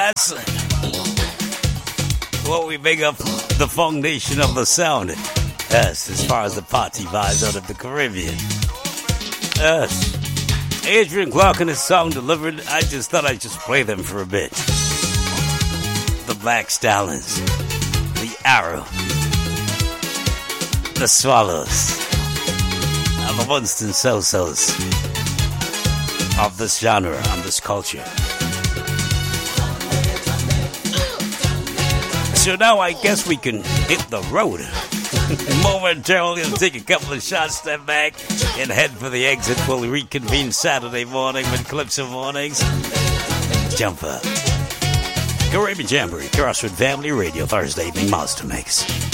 That's what we make up the foundation of the sound. Yes, as far as the party vibes out of the Caribbean. Yes. Adrian Clark and his song delivered. I just thought I'd just play them for a bit. The Black Stallions, the Arrow, the Swallows, and the Winston So-Sos of this genre and this culture. So now I guess we can hit the road. Momentarily, I'll take a couple of shots, step back, and head for the exit. We'll reconvene Saturday morning with Calypso Mornings. Jump up. Caribbean Jamboree, Crossroad Family Radio, Thursday evening Monster Mix.